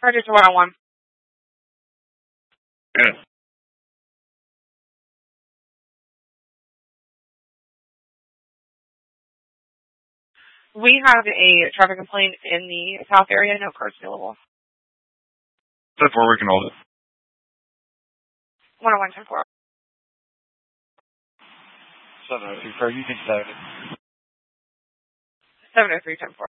Project 101. Yeah. We have a traffic complaint in the south area. No cars available. That's where we can hold it. 101-10-4. 703, you can 7. 703-10-4.